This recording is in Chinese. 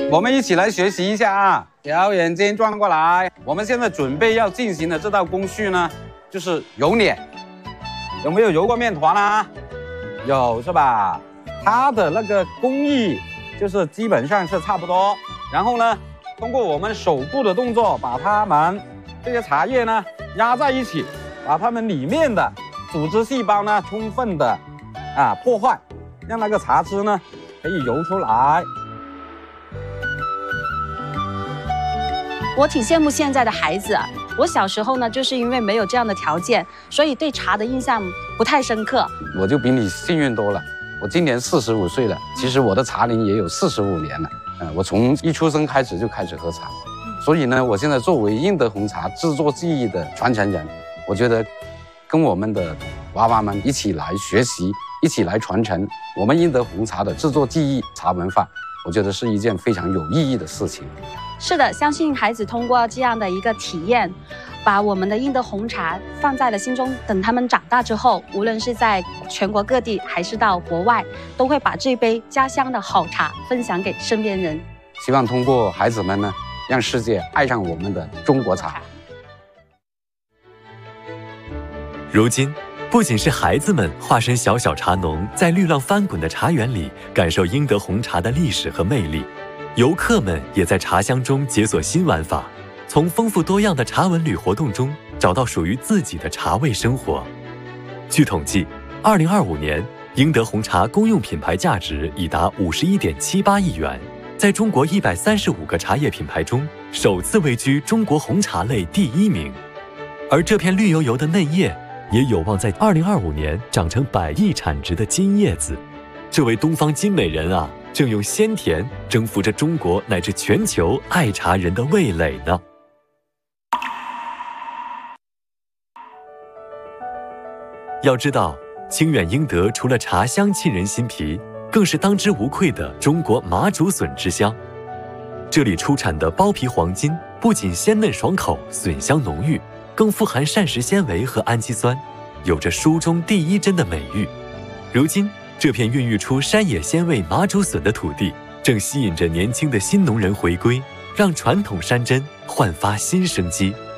我们一起来学习一下啊！小眼睛转过来。我们现在准备要进行的这道工序呢，就是揉捻。有没有揉过面团啊？有是吧？它的那个工艺就是基本上是差不多。然后呢，通过我们手部的动作，把它们这些茶叶呢压在一起，把它们里面的组织细胞呢充分的破坏，让那个茶汁呢可以揉出来。 我挺羡慕现在的孩子。我小时候呢，就是因为没有这样的条件，所以对茶的印象不太深刻。 我就比你幸运多了，我今年45岁了，其实我的茶龄也有45年了。我从一出生开始就开始喝茶，所以呢，我现在作为英德红茶制作技艺的传承人，我觉得跟我们的娃娃们一起来学习，一起来传承我们英德红茶的制作技艺、茶文化，我觉得是一件非常有意义的事情。 是的，相信孩子通过这样的一个体验，把我们的英德红茶放在了心中。等他们长大之后，无论是在全国各地还是到国外，都会把这杯家乡的好茶分享给身边人。 希望通过孩子们呢，让世界爱上我们的中国茶。 如今，不仅是孩子们化身小小茶农，在绿浪翻滚的茶园里感受英德红茶的历史和魅力，游客们也在茶乡中解锁新玩法，从丰富多样的茶文旅活动中找到属于自己的茶味生活。据统计，2025年英德红茶公用品牌价值已达51.78亿元，在中国135个茶叶品牌中，首次位居中国红茶类第1名。而这片绿油油的嫩叶，也有望在2025年长成100亿产值的金叶子。这位东方金美人啊，正用鲜甜征服着中国乃至全球爱茶人的味蕾呢。要知道，清远英德除了茶香沁人心脾，更是当之无愧的中国麻竹笋之乡。这里出产的包皮黄金不仅鲜嫩爽口、笋香浓郁，更富含膳食纤维和氨基酸，有着书中第1珍的美誉。如今，这片孕育出山野鲜味麻竹笋的土地，正吸引着年轻的新农人回归，让传统山珍焕发新生机。